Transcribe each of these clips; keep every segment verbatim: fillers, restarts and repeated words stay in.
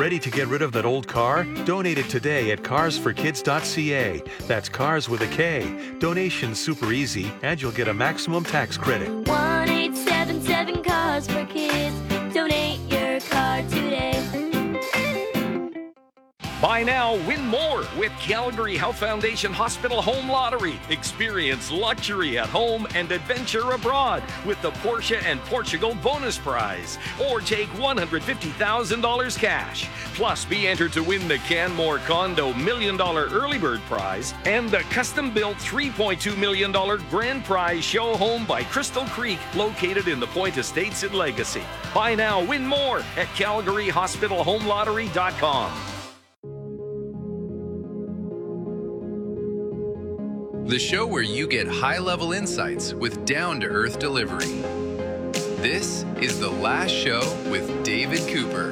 Ready to get rid of that old car? Donate it today at cars for kids dot c a. That's cars with a K. Donation's super easy, and you'll get a maximum tax credit. one eight seven seven Cars for Kids. Donate your car today. Buy now, win more with Calgary Health Foundation Hospital Home Lottery. Experience luxury at home and adventure abroad with the Porsche and Portugal bonus prize. Or take one hundred fifty thousand dollars cash. Plus, be entered to win the Canmore Condo Million Dollar Early Bird Prize and the custom-built three point two million dollars Grand Prize Show Home by Crystal Creek, located in the Point Estates in Legacy. Buy now, win more at calgary hospital home lottery dot com. The show where you get high-level insights with down-to-earth delivery. This is The Last Show with David Cooper.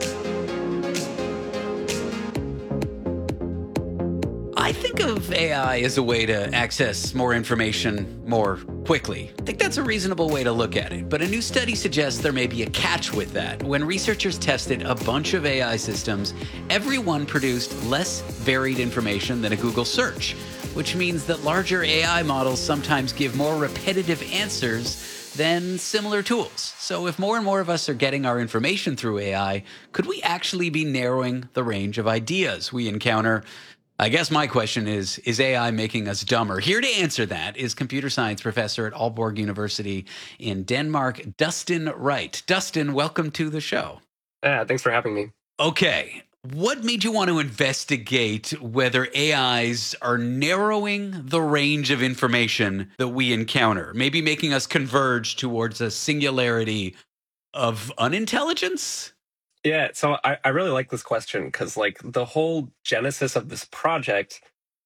I think of A I as a way to access more information more quickly. I think that's a reasonable way to look at it. But a new study suggests there may be a catch with that. When researchers tested a bunch of A I systems, every one produced less varied information than a Google search, which means that larger A I models sometimes give more repetitive answers than similar tools. So if more and more of us are getting our information through A I, could we actually be narrowing the range of ideas we encounter? I guess my question is, is A I making us dumber? Here to answer that is computer science professor at Aalborg University in Denmark, Dustin Wright. Dustin, welcome to the show. Yeah, thanks for having me. Okay. What made you want to investigate whether A Is are narrowing the range of information that we encounter, maybe making us converge towards a singularity of unintelligence? Yeah, so I, I really like this question because, like, the whole genesis of this project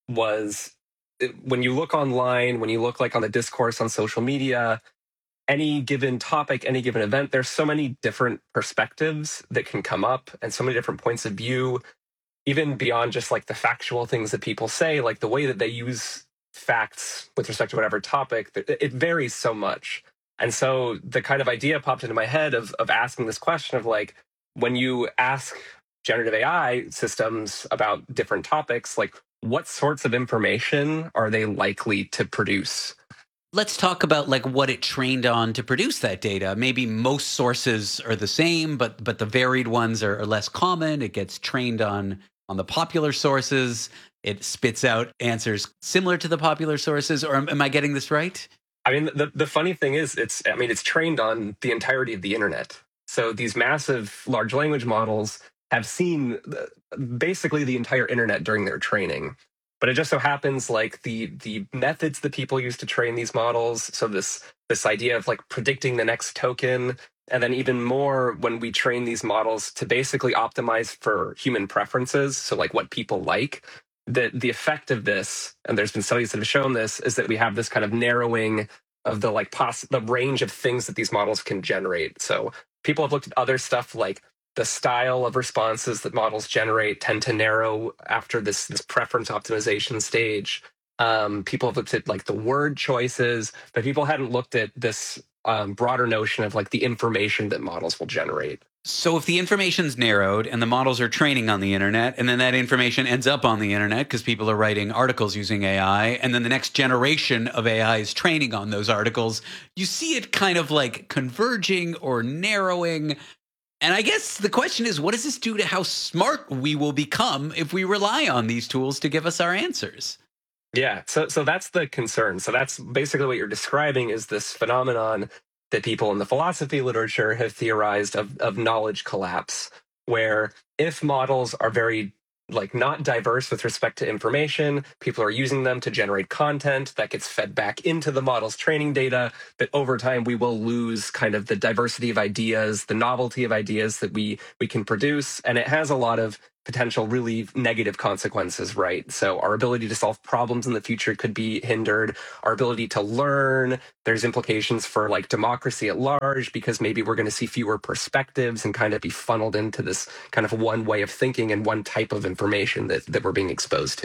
was it, when you look online, when you look like on the discourse on social media, any given topic, any given event, there's so many different perspectives that can come up and so many different points of view, even beyond just like the factual things that people say, like the way that they use facts with respect to whatever topic, it, it varies so much. And so the kind of idea popped into my head of of asking this question of like, when you ask generative A I systems about different topics, like what sorts of information are they likely to produce? Let's talk about like what it trained on to produce that data. Maybe most sources are the same, but but the varied ones are, are less common. It gets trained on on the popular sources. It spits out answers similar to the popular sources. Or am, am I getting this right? I mean, the, the funny thing is, it's I mean, it's trained on the entirety of the internet. So these massive large language models have seen basically the entire internet during their training. But it just so happens like the the methods that people use to train these models, so this this idea of like predicting the next token, and then even more when we train these models to basically optimize for human preferences, so like what people like, the the effect of this, and there's been studies that have shown this, is that we have this kind of narrowing of the like poss- the range of things that these models can generate. So people have looked at other stuff like the style of responses that models generate tend to narrow after this this preference optimization stage. Um, people have looked at like the word choices, but people hadn't looked at this um, broader notion of like the information that models will generate. So if the information's narrowed and the models are training on the internet, and then that information ends up on the internet because people are writing articles using A I, and then the next generation of A I is training on those articles, you see it kind of like converging or narrowing. And I guess the question is, what does this do to how smart we will become if we rely on these tools to give us our answers? Yeah, so so that's the concern. So that's basically what you're describing is this phenomenon that people in the philosophy literature have theorized of, of knowledge collapse, where if models are very like not diverse with respect to information, people are using them to generate content that gets fed back into the model's training data, that over time we will lose kind of the diversity of ideas, the novelty of ideas that we we can produce. And it has a lot of potential really negative consequences, right? So our ability to solve problems in the future could be hindered. Our ability to learn, there's implications for like democracy at large, because maybe we're going to see fewer perspectives and kind of be funneled into this kind of one way of thinking and one type of information that, that we're being exposed to.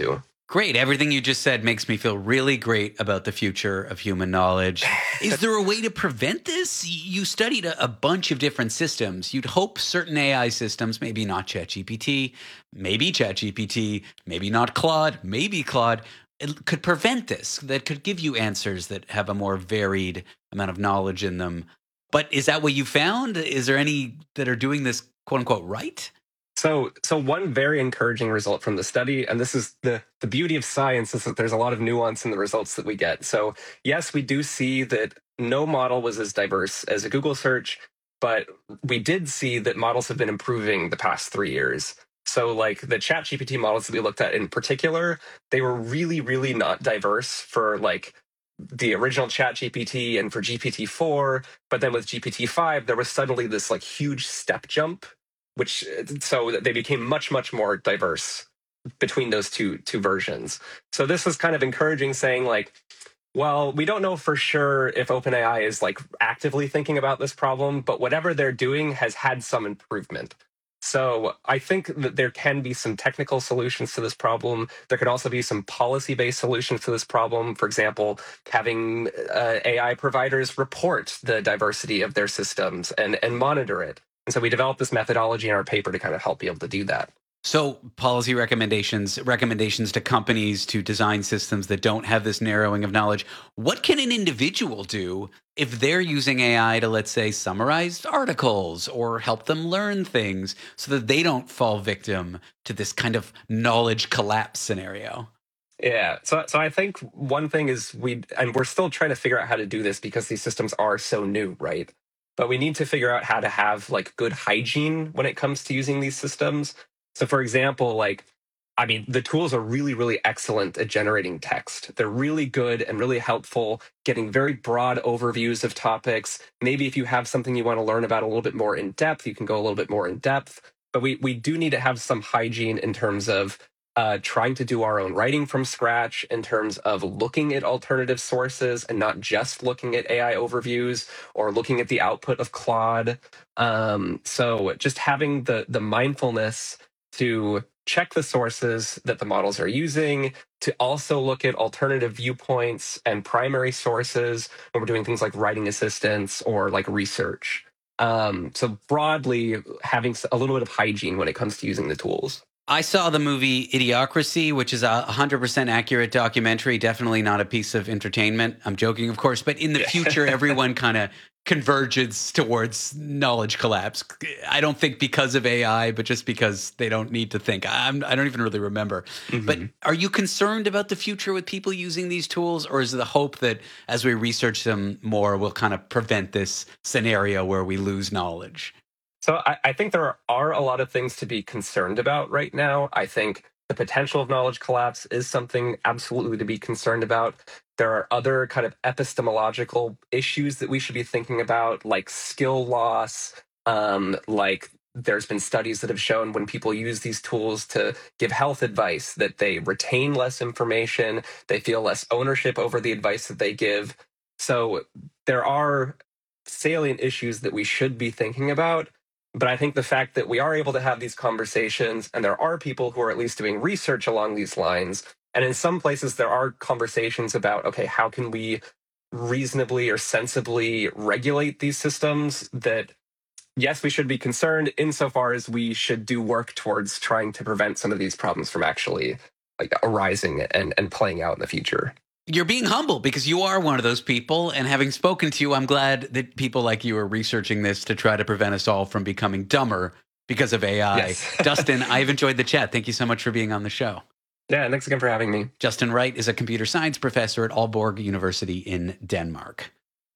Great. Everything you just said makes me feel really great about the future of human knowledge. Is there a way to prevent this? You studied a, a bunch of different systems. You'd hope certain A I systems, maybe not ChatGPT, maybe ChatGPT, maybe not Claude, maybe Claude, it could prevent this, that could give you answers that have a more varied amount of knowledge in them. But is that what you found? Is there any that are doing this, quote unquote, right? So, so one very encouraging result from the study, and this is the, the beauty of science, is that there's a lot of nuance in the results that we get. So yes, we do see that no model was as diverse as a Google search, but we did see that models have been improving the past three years. So like the ChatGPT models that we looked at in particular, they were really, really not diverse for like the original ChatGPT and for G P T four. But then with G P T five, there was suddenly this like huge step jump, which so they became much, much more diverse between those two two versions. So this was kind of encouraging, saying like, well, we don't know for sure if OpenAI is like actively thinking about this problem, but whatever they're doing has had some improvement. So I think that there can be some technical solutions to this problem. There could also be some policy-based solutions to this problem. For example, having uh, A I providers report the diversity of their systems and, and monitor it. And so we developed this methodology in our paper to kind of help be able to do that. So policy recommendations, recommendations to companies to design systems that don't have this narrowing of knowledge. What can an individual do if they're using A I to, let's say, summarize articles or help them learn things so that they don't fall victim to this kind of knowledge collapse scenario? Yeah, so so I think one thing is we, and we're still trying to figure out how to do this because these systems are so new, right? But we need to figure out how to have like good hygiene when it comes to using these systems. So for example, like, I mean, the tools are really, really excellent at generating text. They're really good and really helpful, getting very broad overviews of topics. Maybe if you have something you want to learn about a little bit more in depth, you can go a little bit more in depth. But we, we do need to have some hygiene in terms of uh, trying to do our own writing from scratch, in terms of looking at alternative sources and not just looking at A I overviews or looking at the output of Claude. Um, so just having the the mindfulness to check the sources that the models are using, to also look at alternative viewpoints and primary sources when we're doing things like writing assistance or like research. Um, so broadly, having a little bit of hygiene when it comes to using the tools. I saw the movie Idiocracy, which is a one hundred percent accurate documentary, definitely not a piece of entertainment. I'm joking, of course, but in the future, everyone kind of converges towards knowledge collapse. I don't think because of A I, but just because they don't need to think. I'm, I don't even really remember. Mm-hmm. But are you concerned about the future with people using these tools, or is the hope that as we research them more, we'll kind of prevent this scenario where we lose knowledge? So I, I think there are a lot of things to be concerned about right now. I think the potential of knowledge collapse is something absolutely to be concerned about. There are other kind of epistemological issues that we should be thinking about, like skill loss, um, like there's been studies that have shown when people use these tools to give health advice that they retain less information, they feel less ownership over the advice that they give. So there are salient issues that we should be thinking about. But I think the fact that we are able to have these conversations, and there are people who are at least doing research along these lines, and in some places there are conversations about, okay, how can we reasonably or sensibly regulate these systems, that yes, we should be concerned insofar as we should do work towards trying to prevent some of these problems from actually like arising and, and playing out in the future. You're being humble because you are one of those people. And having spoken to you, I'm glad that people like you are researching this to try to prevent us all from becoming dumber because of A I. Yes. Dustin, I've enjoyed the chat. Thank you so much for being on the show. Yeah, thanks again for having me. Justin Wright is a computer science professor at Aalborg University in Denmark.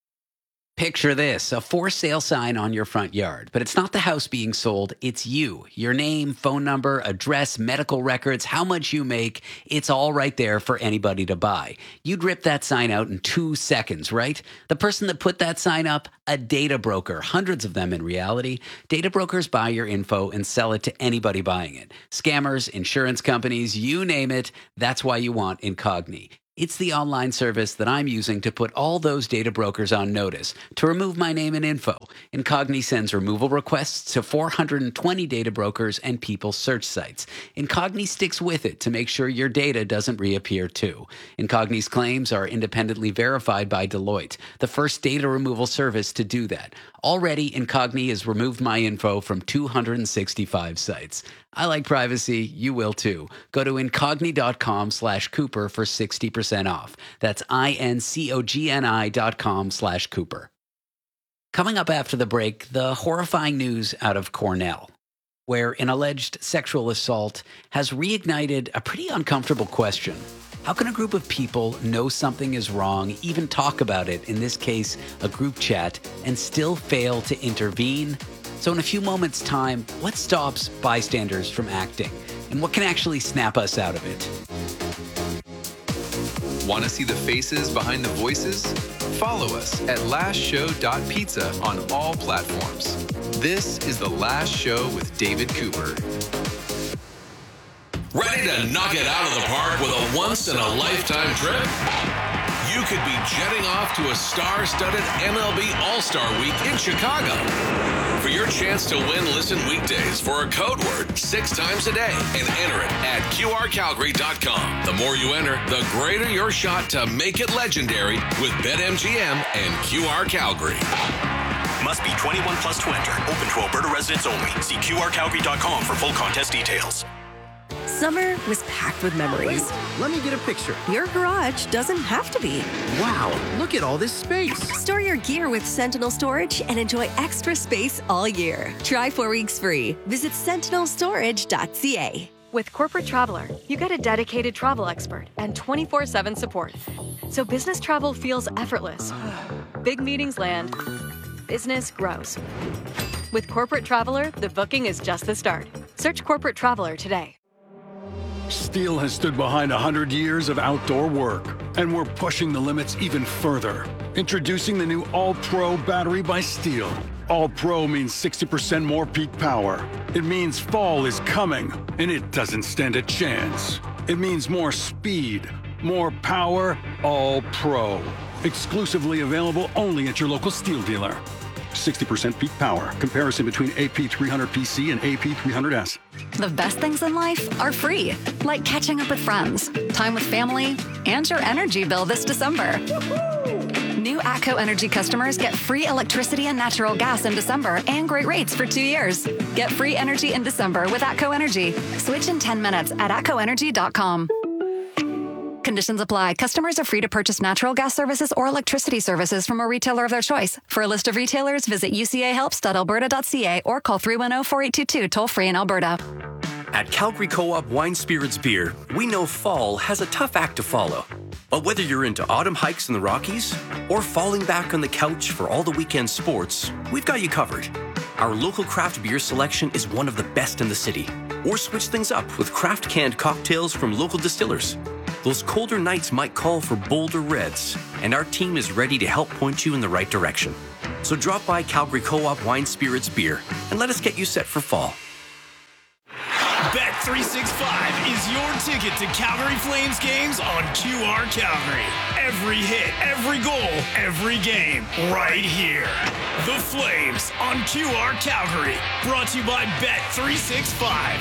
Picture this, a for sale sign on your front yard, but it's not the house being sold, it's you. Your name, phone number, address, medical records, how much you make, it's all right there for anybody to buy. You'd rip that sign out in two seconds, right? The person that put that sign up, a data broker, hundreds of them in reality. Data brokers buy your info and sell it to anybody buying it. Scammers, insurance companies, you name it, that's why you want Incogni. It's the online service that I'm using to put all those data brokers on notice to remove my name and info. Incogni sends removal requests to four hundred twenty data brokers and people search sites. Incogni sticks with it to make sure your data doesn't reappear too. Incogni's claims are independently verified by Deloitte, the first data removal service to do that. Already, Incogni has removed my info from two hundred sixty-five sites. I like privacy. You will too. Go to incogni.com slash Cooper for sixty percent off. That's I-N-C-O-G-N-I dot com slash Cooper. Coming up after the break, the horrifying news out of Cornell, where an alleged sexual assault has reignited a pretty uncomfortable question. How can a group of people know something is wrong, even talk about it, in this case, a group chat, and still fail to intervene? So in a few moments' time, what stops bystanders from acting? And what can actually snap us out of it? Want to see the faces behind the voices? Follow us at last show dot pizza on all platforms. This is The Last Show with David Cooper. Ready to knock it out of the park with a once-in-a-lifetime trip? You could be jetting off to a star-studded M L B All-Star Week in Chicago. For your chance to win, listen weekdays for a code word six times a day and enter it at Q R Calgary dot com. The more you enter, the greater your shot to make it legendary with BetMGM and Q R Calgary. Must be twenty-one plus to enter. Open to Alberta residents only. See Q R Calgary dot com for full contest details. Summer was packed with memories. Let me get a picture. Your garage doesn't have to be. Wow, look at all this space. Store your gear with Sentinel Storage and enjoy extra space all year. Try four weeks free. Visit sentinel storage dot c a. With Corporate Traveler, you get a dedicated travel expert and twenty-four seven support. So business travel feels effortless. Big meetings land. Business grows. With Corporate Traveler, the booking is just the start. Search Corporate Traveler today. Steel has stood behind one hundred years of outdoor work, and we're pushing the limits even further. Introducing the new All-Pro battery by Steel. All-Pro means sixty percent more peak power. It means fall is coming, and it doesn't stand a chance. It means more speed, more power, All-Pro. Exclusively available only at your local Steel dealer. sixty percent peak power. Comparison between A P three hundred P C and A P three hundred S. The best things in life are free, like catching up with friends, time with family, and your energy bill this December. New ATCO Energy customers get free electricity and natural gas in December and great rates for two years. Get free energy in December with ATCO Energy. Switch in ten minutes at atco energy dot com. Conditions apply. Customers are free to purchase natural gas services or electricity services from a retailer of their choice. For a list of retailers, visit u c a helps dot alberta dot c a or call three one zero, four eight two two toll-free in Alberta. At Calgary Co-op Wine Spirits Beer, we know fall has a tough act to follow. But whether you're into autumn hikes in the Rockies or falling back on the couch for all the weekend sports, we've got you covered. Our local craft beer selection is one of the best in the city. Or switch things up with craft canned cocktails from local distillers. Those colder nights might call for bolder reds, and our team is ready to help point you in the right direction. So drop by Calgary Co-op Wine Spirits Beer and let us get you set for fall. Bet three sixty-five is your ticket to Calgary Flames games on Q R Calgary. Every hit, every goal, every game, right here. The Flames on Q R Calgary. Brought to you by Bet three sixty-five.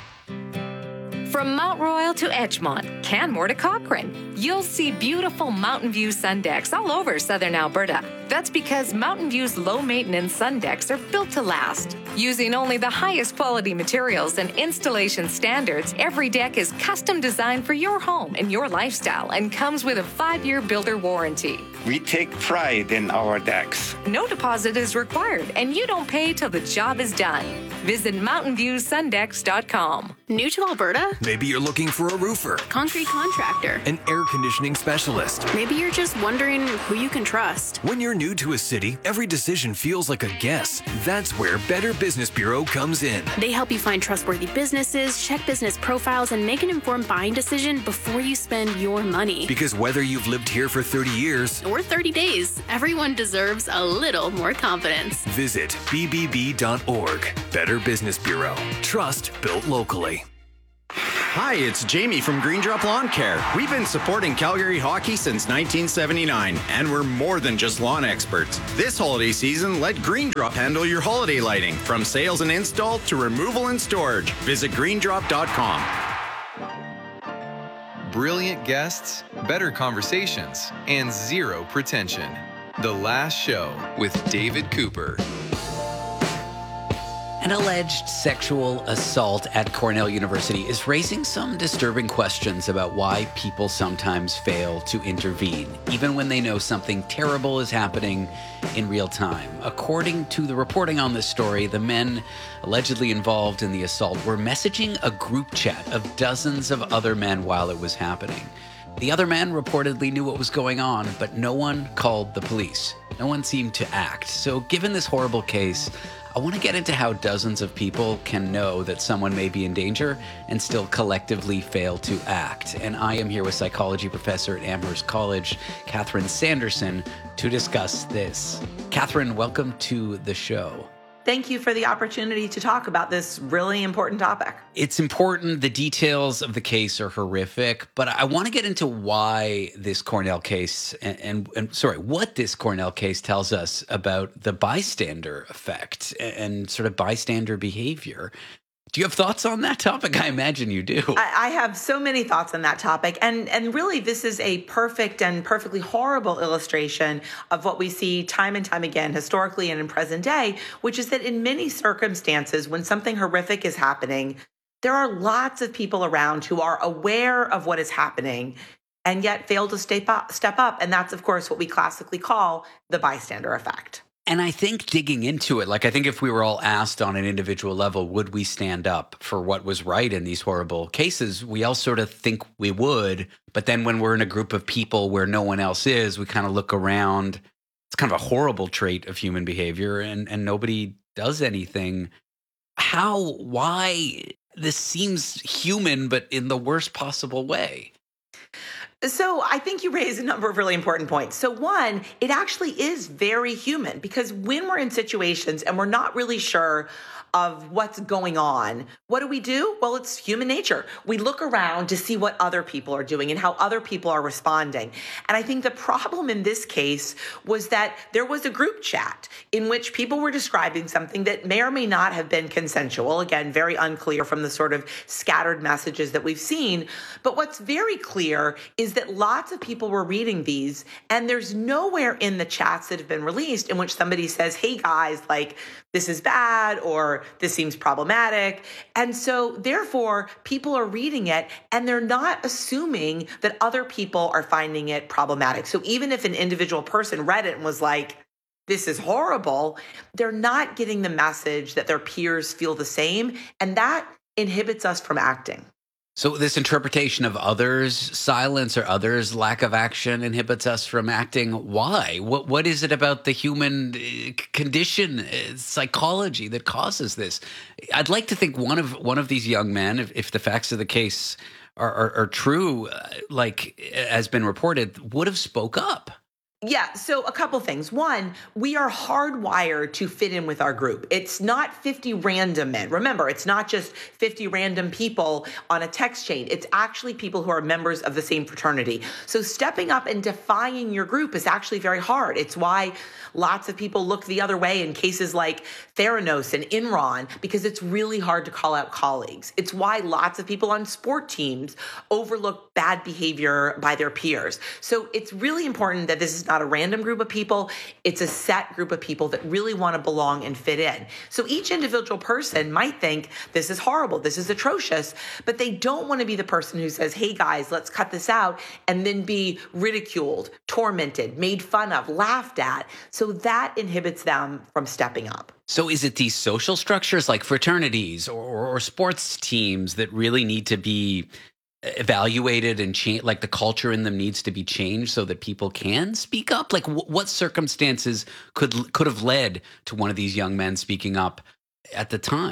From Mount Royal to Edgemont, Canmore to Cochrane, you'll see beautiful Mountain View sun decks all over southern Alberta. That's because Mountain View's low-maintenance sun decks are built to last. Using only the highest quality materials and installation standards, every deck is custom designed for your home and your lifestyle and comes with a five-year builder warranty. We take pride in our decks. No deposit is required, and you don't pay till the job is done. Visit mountain view sun decks dot com. New to Alberta? Maybe you're looking for a roofer, concrete contractor, an air conditioning specialist. Maybe you're just wondering who you can trust. When you're new to a city, every decision feels like a guess. That's where Better Business Bureau comes in. They help you find trustworthy businesses, check business profiles, and make an informed buying decision before you spend your money. Because whether you've lived here for thirty years or thirty days, everyone deserves a little more confidence. Visit b b b dot org. Better Business Bureau. Trust built locally. Hi, it's Jamie from Green Drop Lawn Care. We've been supporting Calgary hockey since nineteen seventy-nine, and we're more than just lawn experts. This holiday season, let Green Drop handle your holiday lighting, from sales and install to removal and storage. Visit green drop dot com. Brilliant guests, better conversations, and zero pretension. The Last Show with David Cooper. An alleged sexual assault at Cornell University is raising some disturbing questions about why people sometimes fail to intervene, even when they know something terrible is happening in real time. According to the reporting on this story, the men allegedly involved in the assault were messaging a group chat of dozens of other men while it was happening. The other men reportedly knew what was going on, but no one called the police. No one seemed to act. So given this horrible case, I want to get into how dozens of people can know that someone may be in danger and still collectively fail to act. And I am here with psychology professor at Amherst College, Catherine Sanderson, to discuss this. Catherine, welcome to the show. Thank you for the opportunity to talk about this really important topic. It's important. The details of the case are horrific, but I want to get into why this Cornell case and, and, and sorry, what this Cornell case tells us about the bystander effect and, and sort of bystander behavior. Do you have thoughts on that topic? I imagine you do. I, I have so many thoughts on that topic. And, and really, this is a perfect and perfectly horrible illustration of what we see time and time again, historically and in present day, which is that in many circumstances, when something horrific is happening, there are lots of people around who are aware of what is happening and yet fail to step up, step up. And that's, of course, what we classically call the bystander effect. And I think digging into it, like I think if we were all asked on an individual level, would we stand up for what was right in these horrible cases? We all sort of think we would. But then when we're in a group of people where no one else is, we kind of look around. It's kind of a horrible trait of human behavior, and, and nobody does anything. How, why? This seems human, but in the worst possible way. So I think you raise a number of really important points. So one, it actually is very human, because when we're in situations and we're not really sure of what's going on, what do we do? Well, it's human nature. We look around to see what other people are doing and how other people are responding. And I think the problem in this case was that there was a group chat in which people were describing something that may or may not have been consensual. Again, very unclear from the sort of scattered messages that we've seen. But what's very clear is that lots of people were reading these, and there's nowhere in the chats that have been released in which somebody says, hey guys, like, this is bad, or this seems problematic. And so therefore, people are reading it and they're not assuming that other people are finding it problematic. So even if an individual person read it and was like, this is horrible, they're not getting the message that their peers feel the same. And that inhibits us from acting. So this interpretation of others' silence or others' lack of action inhibits us from acting. Why? What What is it about the human condition, psychology, that causes this? I'd like to think one of one of these young men, if, if the facts of the case are, are, are true, like has been reported, would have spoke up. Yeah, so a couple things. One, we are hardwired to fit in with our group. It's not fifty random men. Remember, it's not just fifty random people on a text chain. It's actually people who are members of the same fraternity. So stepping up and defying your group is actually very hard. It's why lots of people look the other way in cases like Theranos and Enron, because it's really hard to call out colleagues. It's why lots of people on sport teams overlook bad behavior by their peers. So it's really important that this is not a random group of people. It's a set group of people that really want to belong and fit in. So each individual person might think this is horrible, this is atrocious, but they don't want to be the person who says, hey guys, let's cut this out, and then be ridiculed, tormented, made fun of, laughed at. So that inhibits them from stepping up. So is it these social structures like fraternities or, or, or sports teams that really need to be evaluated and change, like the culture in them needs to be changed so that people can speak up? Like w- what circumstances could could have led to one of these young men speaking up at the time?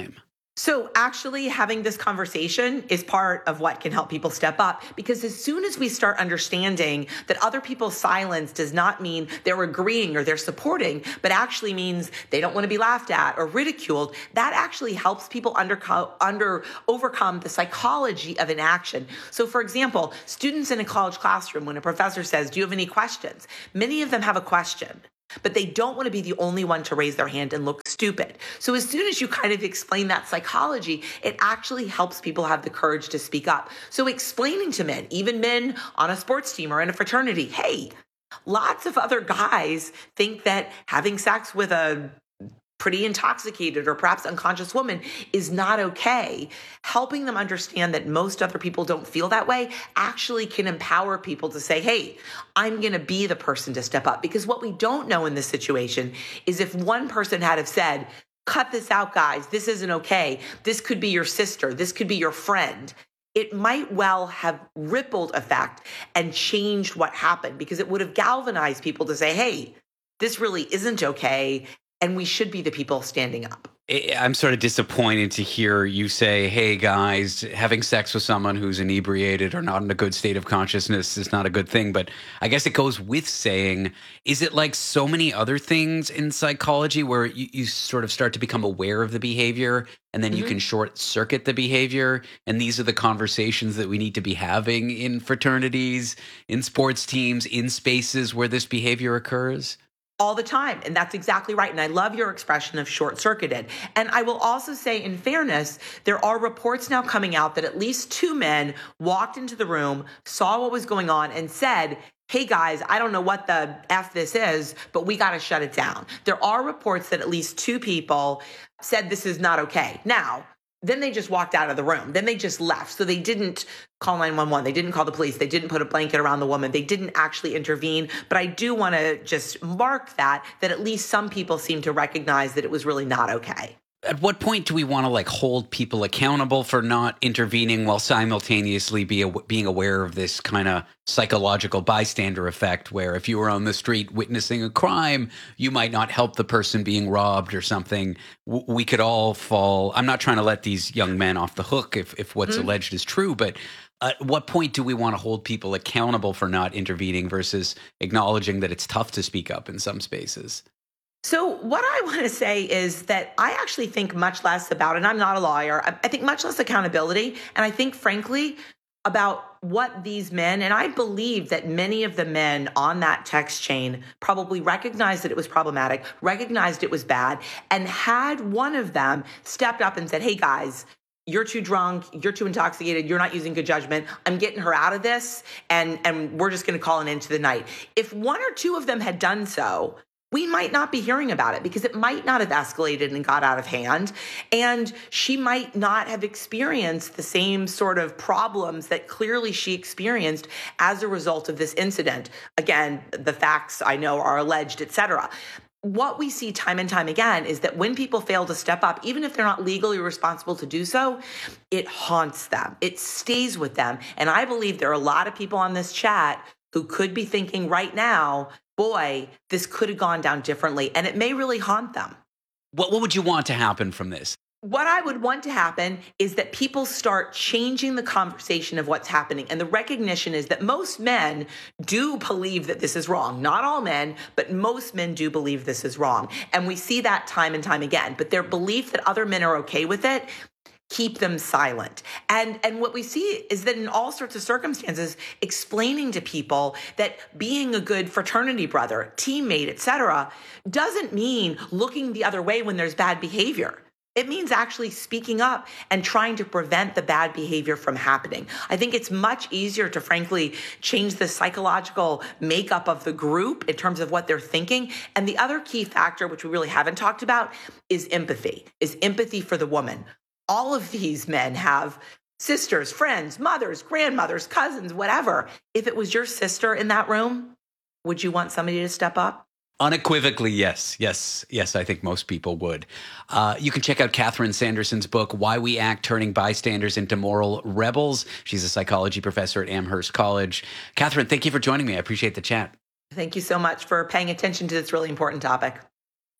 So actually having this conversation is part of what can help people step up, because as soon as we start understanding that other people's silence does not mean they're agreeing or they're supporting, but actually means they don't want to be laughed at or ridiculed, that actually helps people under, under overcome the psychology of inaction. So for example, students in a college classroom, when a professor says, do you have any questions? Many of them have a question, but they don't want to be the only one to raise their hand and look stupid. So as soon as you kind of explain that psychology, it actually helps people have the courage to speak up. So explaining to men, even men on a sports team or in a fraternity, hey, lots of other guys think that having sex with a pretty intoxicated or perhaps unconscious woman is not okay. Helping them understand that most other people don't feel that way actually can empower people to say, hey, I'm going to be the person to step up. Because what we don't know in this situation is if one person had have said, cut this out, guys, this isn't okay. This could be your sister. This could be your friend. It might well have rippled effect and changed what happened, because it would have galvanized people to say, hey, this really isn't okay. And we should be the people standing up. I'm sort of disappointed to hear you say, hey, guys, having sex with someone who's inebriated or not in a good state of consciousness is not a good thing. But I guess it goes with saying, is it like so many other things in psychology where you, you sort of start to become aware of the behavior and then mm-hmm. you can short circuit the behavior? And these are the conversations that we need to be having in fraternities, in sports teams, in spaces where this behavior occurs? All the time. And that's exactly right. And I love your expression of short-circuited. And I will also say, in fairness, there are reports now coming out that at least two men walked into the room, saw what was going on, and said, hey guys, I don't know what the F this is, but we got to shut it down. There are reports that at least two people said this is not okay. Now, then they just walked out of the room. Then they just left. So they didn't call nine one one. They didn't call the police. They didn't put a blanket around the woman. They didn't actually intervene. But I do want to just mark that, that at least some people seem to recognize that it was really not okay. At what point do we want to like hold people accountable for not intervening while simultaneously be a, being aware of this kind of psychological bystander effect, where if you were on the street witnessing a crime, you might not help the person being robbed or something? W- we could all fall. I'm not trying to let these young men off the hook if, if what's mm-hmm. alleged is true, but at what point do we want to hold people accountable for not intervening versus acknowledging that it's tough to speak up in some spaces? So what I want to say is that I actually think much less about, and I'm not a lawyer, I think much less accountability. And I think, frankly, about what these men, and I believe that many of the men on that text chain probably recognized that it was problematic, recognized it was bad, and had one of them stepped up and said, hey, guys, you're too drunk, you're too intoxicated, you're not using good judgment, I'm getting her out of this, and, and we're just going to call an end to the night. If one or two of them had done so, we might not be hearing about it, because it might not have escalated and got out of hand. And she might not have experienced the same sort of problems that clearly she experienced as a result of this incident. Again, the facts I know are alleged, et cetera. What we see time and time again is that when people fail to step up, even if they're not legally responsible to do so, it haunts them. It stays with them. And I believe there are a lot of people on this chat who could be thinking right now, boy, this could have gone down differently, and it may really haunt them. What, what would you want to happen from this? What I would want to happen is that people start changing the conversation of what's happening. And the recognition is that most men do believe that this is wrong. Not all men, but most men do believe this is wrong. And we see that time and time again. But their belief that other men are okay with it keep them silent. And and what we see is that in all sorts of circumstances, explaining to people that being a good fraternity brother, teammate, et cetera, doesn't mean looking the other way when there's bad behavior. It means actually speaking up and trying to prevent the bad behavior from happening. I think it's much easier to, frankly, change the psychological makeup of the group in terms of what they're thinking. And the other key factor, which we really haven't talked about, is empathy, is empathy for the woman. All of these men have sisters, friends, mothers, grandmothers, cousins, whatever. If it was your sister in that room, would you want somebody to step up? Unequivocally, yes. Yes. Yes, I think most people would. Uh, you can check out Catherine Sanderson's book, Why We Act, Turning Bystanders into Moral Rebels. She's a psychology professor at Amherst College. Catherine, thank you for joining me. I appreciate the chat. Thank you so much for paying attention to this really important topic.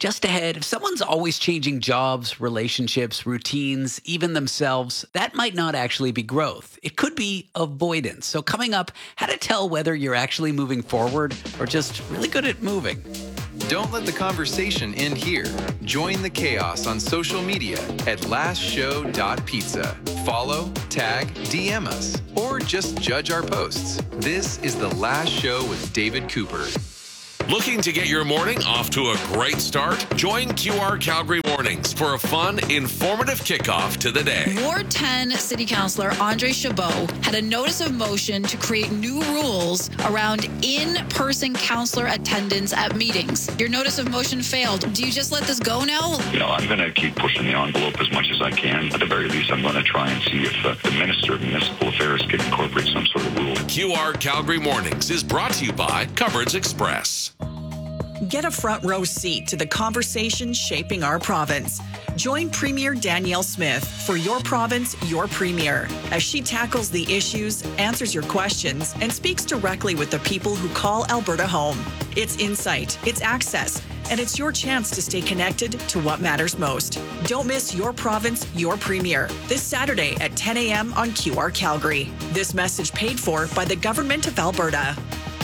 Just ahead, if someone's always changing jobs, relationships, routines, even themselves, that might not actually be growth. It could be avoidance. So coming up, how to tell whether you're actually moving forward or just really good at moving. Don't let the conversation end here. Join the chaos on social media at last show dot pizza. Follow, tag, D M us, or just judge our posts. This is The Last Show with David Cooper. Looking to get your morning off to a great start? Join Q R Calgary Mornings for a fun, informative kickoff to the day. Ward ten City Councillor Andre Chabot had a notice of motion to create new rules around in-person councillor attendance at meetings. Your notice of motion failed. Do you just let this go now? You know, I'm going to keep pushing the envelope as much as I can. At the very least, I'm going to try and see if uh, the Minister of Municipal Affairs can incorporate some sort of rule. Q R Calgary Mornings is brought to you by Coverage Express. Get a front row seat to the conversation shaping our province. Join Premier Danielle Smith for Your Province, Your Premier, as she tackles the issues, answers your questions, and speaks directly with the people who call Alberta home. It's insight, it's access, and it's your chance to stay connected to what matters most. Don't miss Your Province, Your Premier, this Saturday at ten a.m. on Q R Calgary. This message paid for by the Government of Alberta.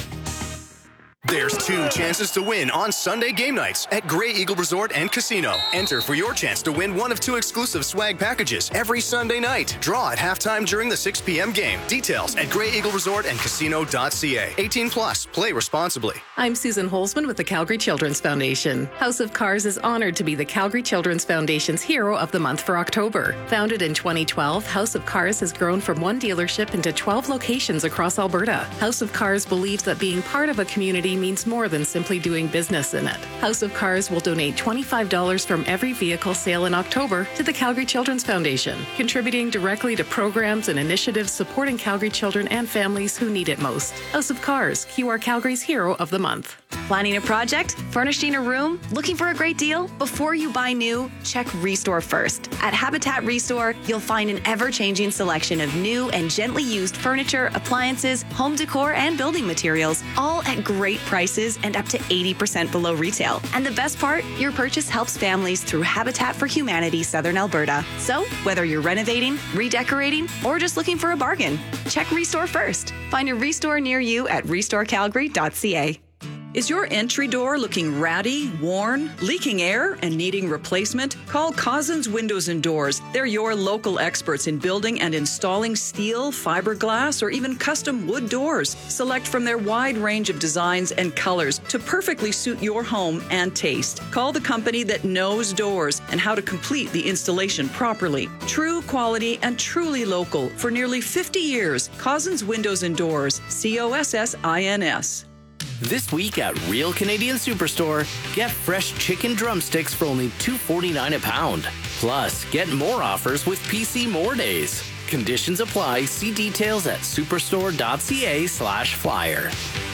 There's two chances to win on Sunday game nights at Grey Eagle Resort and Casino. Enter for your chance to win one of two exclusive swag packages every Sunday night. Draw at halftime during the six p.m. game. Details at grey eagle resort and casino dot c a. eighteen plus. Play responsibly. I'm Susan Holzman with the Calgary Children's Foundation. House of Cars is honored to be the Calgary Children's Foundation's Hero of the Month for October. Founded in twenty twelve, House of Cars has grown from one dealership into twelve locations across Alberta. House of Cars believes that being part of a community means more than simply doing business in it. House of Cars will donate twenty-five dollars from every vehicle sale in October to the Calgary Children's Foundation, contributing directly to programs and initiatives supporting Calgary children and families who need it most. House of Cars, Q R Calgary's Hero of the Month. Planning a project? Furnishing a room? Looking for a great deal? Before you buy new, check Restore first. At Habitat Restore, you'll find an ever-changing selection of new and gently used furniture, appliances, home decor, and building materials, all at great prices and up to eighty percent below retail. And the best part, your purchase helps families through Habitat for Humanity Southern Alberta. So, whether you're renovating, redecorating, or just looking for a bargain, check Restore first. Find a Restore near you at restore calgary dot c a. Is your entry door looking ratty, worn, leaking air, and needing replacement? Call Cousins Windows and Doors. They're your local experts in building and installing steel, fiberglass, or even custom wood doors. Select from their wide range of designs and colors to perfectly suit your home and taste. Call the company that knows doors and how to complete the installation properly. True quality and truly local for nearly fifty years. Cousins Windows and Doors. C O S S I N S. This week at Real Canadian Superstore, get fresh chicken drumsticks for only two forty-nine a pound. Plus, get more offers with P C More Days. Conditions apply. See details at superstore dot c a slash flyer.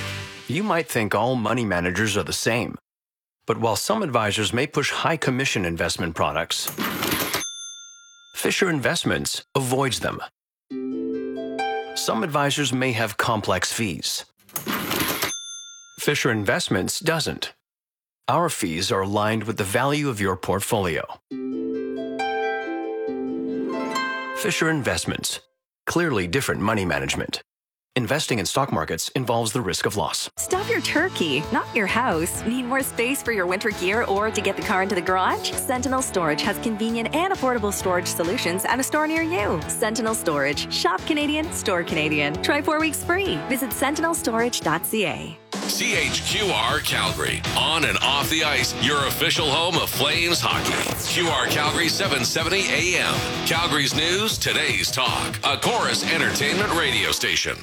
You might think all money managers are the same. But while some advisors may push high commission investment products, Fisher Investments avoids them. Some advisors may have complex fees. Fisher Investments doesn't. Our fees are aligned with the value of your portfolio. Fisher Investments. Clearly different money management. Investing in stock markets involves the risk of loss. Stop your turkey, not your house. Need more space for your winter gear or to get the car into the garage? Sentinel Storage has convenient and affordable storage solutions at a store near you. Sentinel Storage. Shop Canadian, store Canadian. Try four weeks free. Visit sentinel storage dot c a. C H Q R Calgary. On and off the ice, your official home of Flames hockey. Q R Calgary seven seventy A M. Calgary's news, today's talk. A Chorus Entertainment radio station.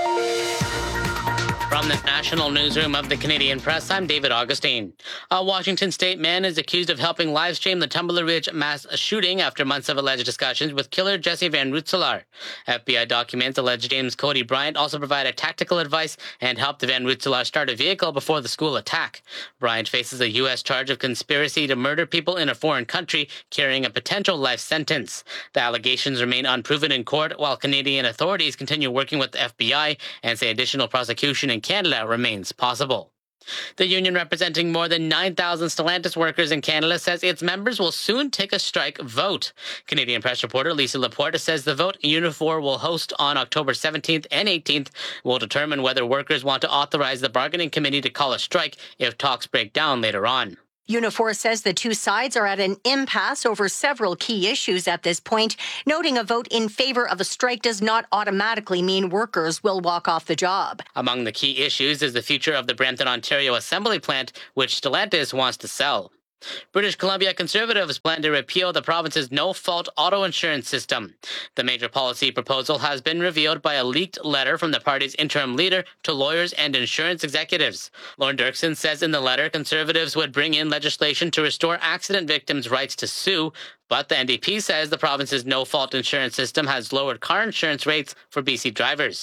From the National Newsroom of the Canadian Press, I'm David Augustine. A Washington State man is accused of helping livestream the Tumbler Ridge mass shooting after months of alleged discussions with killer Jesse Van Rootselaar. F B I documents allege James Cody Bryant also provided tactical advice and helped Van Rootselaar start a vehicle before the school attack. Bryant faces a U S charge of conspiracy to murder people in a foreign country, carrying a potential life sentence. The allegations remain unproven in court, while Canadian authorities continue working with the F B I and say additional prosecution in Canada remains possible. The union representing more than nine thousand Stellantis workers in Canada says its members will soon take a strike vote. Canadian Press reporter Lisa Laporte says the vote Unifor will host on October seventeenth and eighteenth will determine whether workers want to authorize the bargaining committee to call a strike if talks break down later on. Unifor says the two sides are at an impasse over several key issues at this point, noting a vote in favor of a strike does not automatically mean workers will walk off the job. Among the key issues is the future of the Brampton, Ontario assembly plant, which Stellantis wants to sell. British Columbia Conservatives plan to repeal the province's no-fault auto insurance system. The major policy proposal has been revealed by a leaked letter from the party's interim leader to lawyers and insurance executives. Lorne Dirksen says in the letter Conservatives would bring in legislation to restore accident victims' rights to sue, but the N D P says the province's no-fault insurance system has lowered car insurance rates for B C drivers.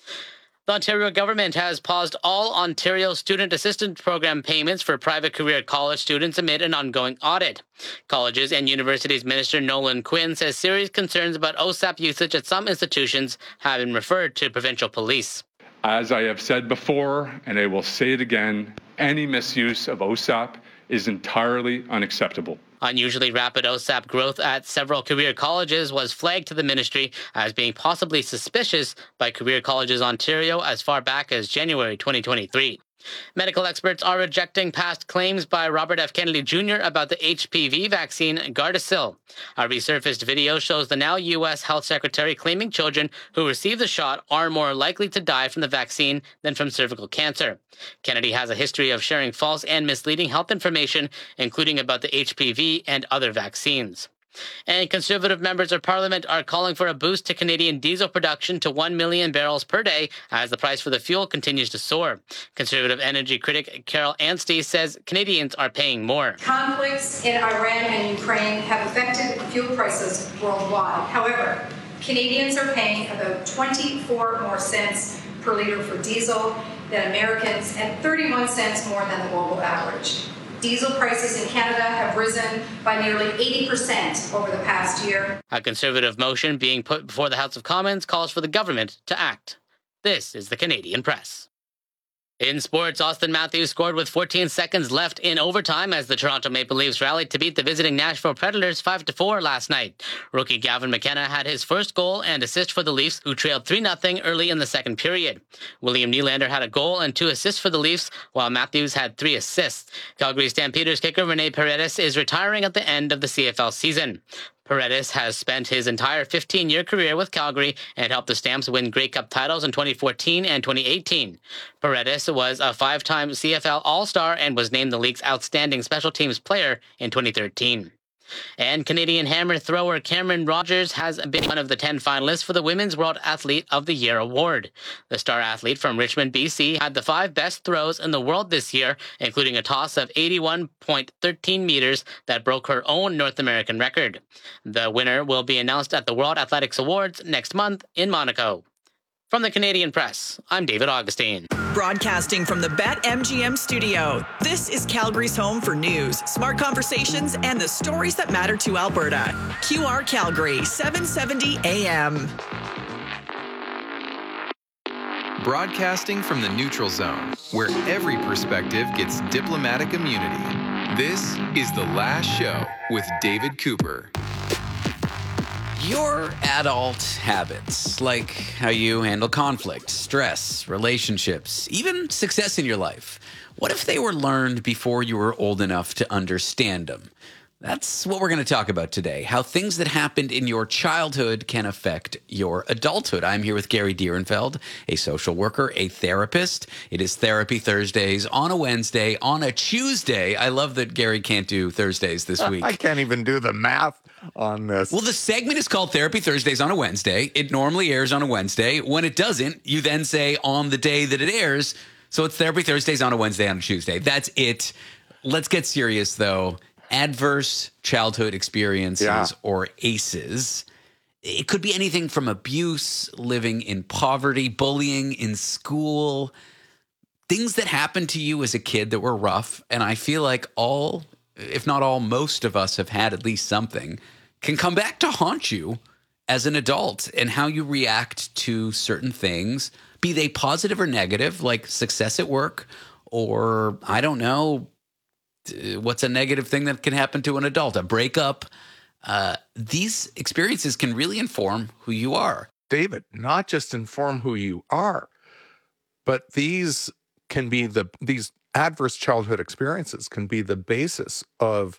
The Ontario government has paused all Ontario Student Assistance Program payments for private career college students amid an ongoing audit. Colleges and Universities Minister Nolan Quinn says serious concerns about O S A P usage at some institutions have been referred to provincial police. As I have said before, and I will say it again, any misuse of O S A P is entirely unacceptable. Unusually rapid O S A P growth at several career colleges was flagged to the ministry as being possibly suspicious by Career Colleges Ontario as far back as January twenty twenty-three. Medical experts are rejecting past claims by Robert F. Kennedy Junior about the H P V vaccine Gardasil. A resurfaced video shows the now U S Health Secretary claiming children who receive the shot are more likely to die from the vaccine than from cervical cancer. Kennedy has a history of sharing false and misleading health information, including about the H P V and other vaccines. And Conservative members of Parliament are calling for a boost to Canadian diesel production to one million barrels per day as the price for the fuel continues to soar. Conservative energy critic Carol Anstey says Canadians are paying more. Conflicts in Iran and Ukraine have affected fuel prices worldwide. However, Canadians are paying about twenty-four more cents per litre for diesel than Americans and thirty-one cents more than the global average. Diesel prices in Canada have risen by nearly eighty percent over the past year. A Conservative motion being put before the House of Commons calls for the government to act. This is the Canadian Press. In sports, Austin Matthews scored with fourteen seconds left in overtime as the Toronto Maple Leafs rallied to beat the visiting Nashville Predators five to four last night. Rookie Gavin McKenna had his first goal and assist for the Leafs, who trailed three nothing early in the second period. William Nylander had a goal and two assists for the Leafs, while Matthews had three assists. Calgary Stampeders kicker Rene Paredes is retiring at the end of the C F L season. Paredes has spent his entire fifteen-year career with Calgary and helped the Stamps win Grey Cup titles in twenty fourteen and twenty eighteen. Paredes was a five-time C F L All-Star and was named the league's outstanding special teams player in twenty thirteen. And Canadian hammer thrower Cameron Rogers has been one of the ten finalists for the Women's World Athlete of the Year award. The star athlete from Richmond, B C, had the five best throws in the world this year, including a toss of eighty-one point one three meters that broke her own North American record. The winner will be announced at the World Athletics Awards next month in Monaco. From the Canadian Press, I'm David Augustine. Broadcasting from the BetMGM studio, this is Calgary's home for news, smart conversations, and the stories that matter to Alberta. Q R Calgary, seven seventy A M. Broadcasting from the neutral zone, where every perspective gets diplomatic immunity. This is The Last Show with David Cooper. Your adult habits, like how you handle conflict, stress, relationships, even success in your life, what if they were learned before you were old enough to understand them? That's what we're going to talk about today, how things that happened in your childhood can affect your adulthood. I'm here with Gary Dierenfeld, a social worker, a therapist. It is Therapy Thursdays on a Wednesday, on a Tuesday. I love that Gary can't do Thursdays this week. I can't even do the math on this. Well, the segment is called Therapy Thursdays on a Wednesday. It normally airs on a Wednesday. When it doesn't, you then say on the day that it airs. So it's Therapy Thursdays on a Wednesday, on a Tuesday. That's it. Let's get serious, though. Adverse childhood experiences, yeah. or A C Es. It could be anything from abuse, living in poverty, bullying in school, things that happened to you as a kid that were rough. And I feel like all, if not all, most of us have had at least something, can come back to haunt you as an adult, and how you react to certain things, be they positive or negative, like success at work or I don't know, what's a negative thing that can happen to an adult? A breakup. Uh, these experiences can really inform who you are. David, not just inform who you are, but these can be the, these adverse childhood experiences can be the basis of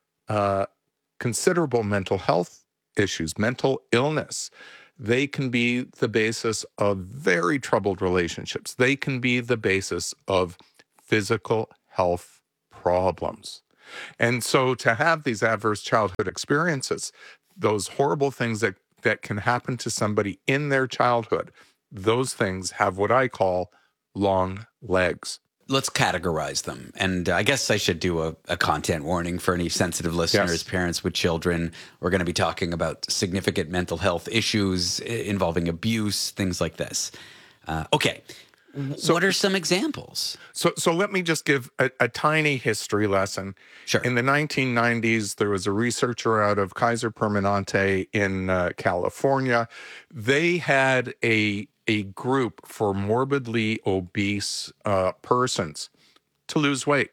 uh, considerable mental health issues, mental illness. They can be the basis of very troubled relationships. They can be the basis of physical health problems. And so to have these adverse childhood experiences, those horrible things that, that can happen to somebody in their childhood, those things have what I call long legs. Let's categorize them. And I guess I should do a, a content warning for any sensitive listeners, yes. Parents with children. We're going to be talking about significant mental health issues involving abuse, things like this. Uh, okay. So, what are some examples? So so let me just give a, a tiny history lesson. Sure. In the nineteen nineties, there was a researcher out of Kaiser Permanente in uh, California. They had a a group for morbidly obese uh, persons to lose weight.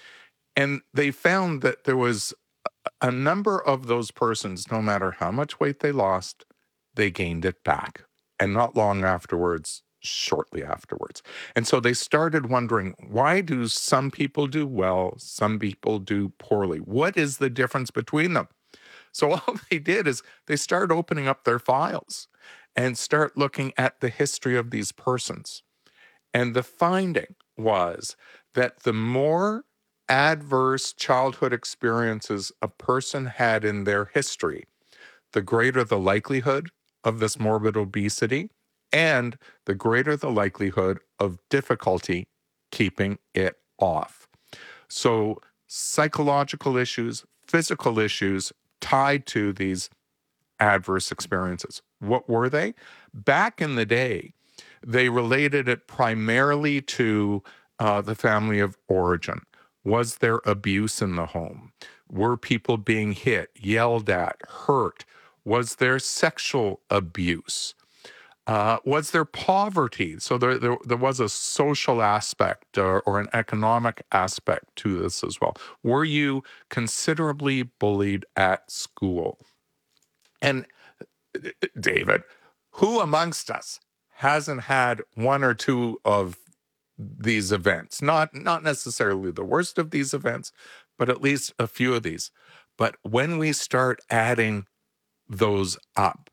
And they found that there was a number of those persons, no matter how much weight they lost, they gained it back. And not long afterwards, shortly afterwards. And so they started wondering, why do some people do well, some people do poorly? What is the difference between them? So all they did is they started opening up their files and start looking at the history of these persons. And the finding was that the more adverse childhood experiences a person had in their history, the greater the likelihood of this morbid obesity, and the greater the likelihood of difficulty keeping it off. So psychological issues, physical issues tied to these adverse experiences. What were they? Back in the day, they related it primarily to uh, the family of origin. Was there abuse in the home? Were people being hit, yelled at, hurt? Was there sexual abuse? Uh, was there poverty? So there, there, there was a social aspect or, or an economic aspect to this as well. Were you considerably bullied at school? And David, who amongst us hasn't had one or two of these events? Not, not necessarily the worst of these events, but at least a few of these. But when we start adding those up,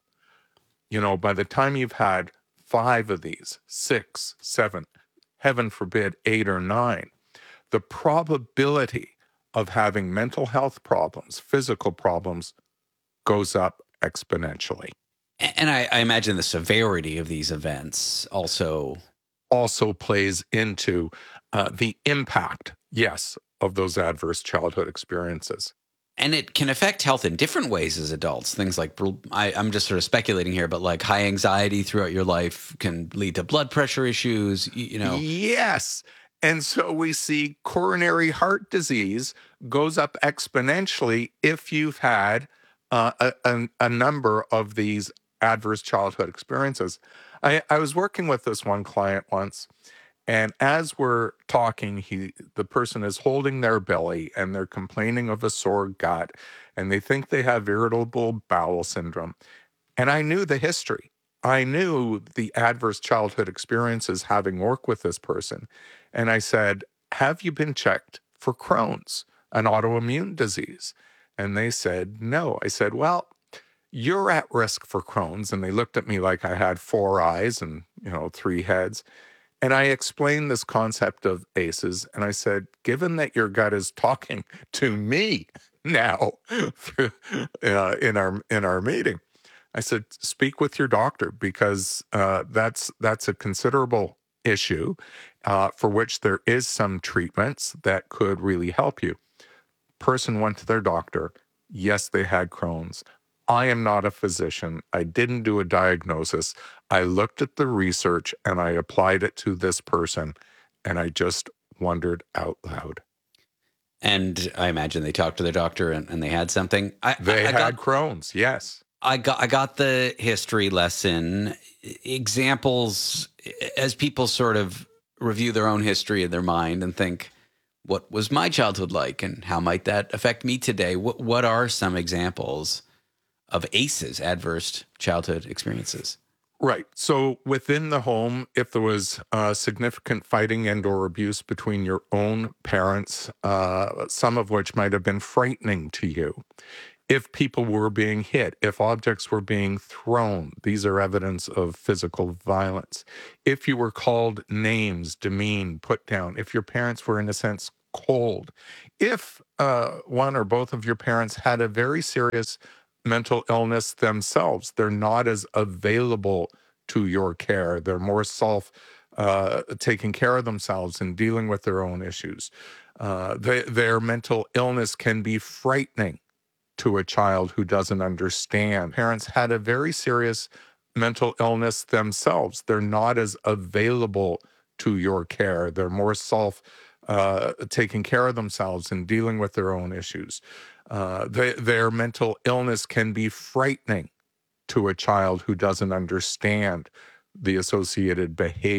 you know, by the time you've had five of these, six, seven, heaven forbid, eight or nine, the probability of having mental health problems, physical problems, goes up exponentially. And I, I imagine the severity of these events also also plays into uh, the impact, yes, of those adverse childhood experiences. And it can affect health in different ways as adults. Things like, I, I'm just sort of speculating here, but like high anxiety throughout your life can lead to blood pressure issues, you know. Yes. And so we see coronary heart disease goes up exponentially if you've had uh, a, a, a number of these adverse childhood experiences. I, I was working with this one client once, and as we're talking, he the person is holding their belly and they're complaining of a sore gut, and they think they have irritable bowel syndrome. And I knew the history. I knew the adverse childhood experiences having worked with this person. And I said, have you been checked for Crohn's, an autoimmune disease? And they said, no. I said, well, you're at risk for Crohn's. And they looked at me like I had four eyes and, you know, three heads. And I explained this concept of A C Es. And I said, given that your gut is talking to me now through, uh, in our in our meeting, I said, speak with your doctor, because uh, that's that's a considerable issue uh, for which there is some treatments that could really help you. Person went to their doctor. Yes, they had Crohn's. I am not a physician. I didn't do a diagnosis. I looked at the research and I applied it to this person, and I just wondered out loud. And I imagine they talked to their doctor and, and they had something. I, they I, I had got, Crohn's, yes. I got I got the history lesson. Examples as people sort of review their own history in their mind and think, what was my childhood like and how might that affect me today? What, what are some examples of A C Es, adverse childhood experiences? Right. So within the home, if there was uh, significant fighting and or abuse between your own parents, uh, some of which might have been frightening to you, if people were being hit, if objects were being thrown, these are evidence of physical violence. If you were called names, demeaned, put down, if your parents were, in a sense, cold, if uh, one or both of your parents had a very serious mental illness themselves, they're not as available to your care. They're more self uh, taking care of themselves and dealing with their own issues. Uh, they, their mental illness can be frightening to a child who doesn't understand. Parents had a very serious mental illness themselves. They're not as available to your care. They're more self uh, taking care of themselves and dealing with their own issues. Uh, they, their mental illness can be frightening to a child who doesn't understand the associated behavior.